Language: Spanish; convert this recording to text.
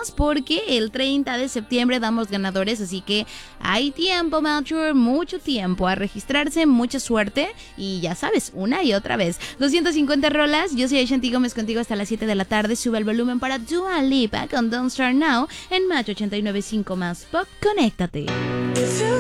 pilas porque el 30 de septiembre damos ganadores, así que hay tiempo, Mature, mucho tiempo a registrarse, mucha suerte y ya sabes, una y otra vez. 250 rolas, yo soy Ashanti Gómez contigo hasta las 7 de la tarde. Sube el volumen para Dua Lipa con Don't Start Now en Match 89.5 más Pop. Conéctate.